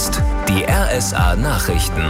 jetzt die RSA Nachrichten.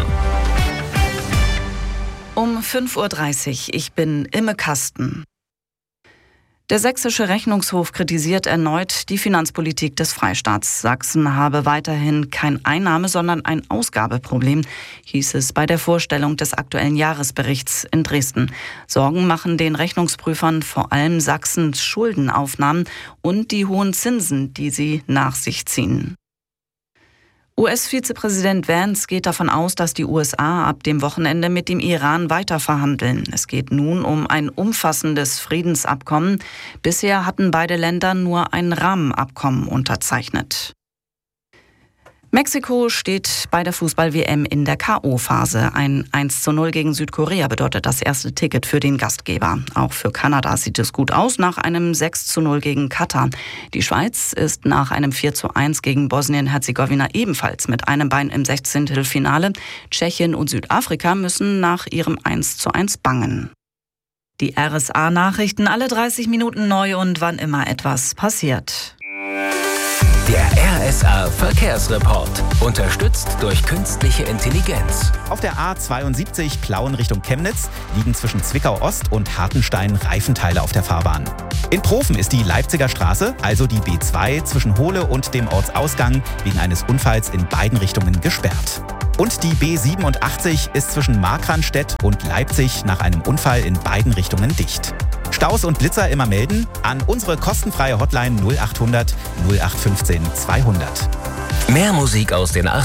Um 5:30 Uhr, ich bin Imme Kasten. Der Sächsische Rechnungshof kritisiert erneut die Finanzpolitik des Freistaats. Sachsen habe weiterhin kein Einnahme-, sondern ein Ausgabeproblem, hieß es bei der Vorstellung des aktuellen Jahresberichts in Dresden. Sorgen machen den Rechnungsprüfern vor allem Sachsens Schuldenaufnahmen und die hohen Zinsen, die sie nach sich ziehen. US-Vizepräsident Vance geht davon aus, dass die USA ab dem Wochenende mit dem Iran weiter verhandeln. Es geht nun um ein umfassendes Friedensabkommen. Bisher hatten beide Länder nur ein Rahmenabkommen unterzeichnet. Mexiko steht bei der Fußball-WM in der K.O.-Phase. Ein 1:0 gegen Südkorea bedeutet das erste Ticket für den Gastgeber. Auch für Kanada sieht es gut aus nach einem 6:0 gegen Katar. Die Schweiz ist nach einem 4:1 gegen Bosnien-Herzegowina ebenfalls mit einem Bein im 16. Tschechien und Südafrika müssen nach ihrem 1:1 bangen. Die RSA-Nachrichten alle 30 Minuten neu und wann immer etwas passiert. Der RSA Verkehrsreport, unterstützt durch künstliche Intelligenz. Auf der A72 Plauen Richtung Chemnitz liegen zwischen Zwickau Ost und Hartenstein Reifenteile auf der Fahrbahn. In Profen ist die Leipziger Straße, also die B2 zwischen Hohle und dem Ortsausgang, wegen eines Unfalls in beiden Richtungen gesperrt. Und die B87 ist zwischen Markranstädt und Leipzig nach einem Unfall in beiden Richtungen dicht. Staus und Blitzer immer melden an unsere kostenfreie Hotline 0800 0815 200. Mehr Musik aus den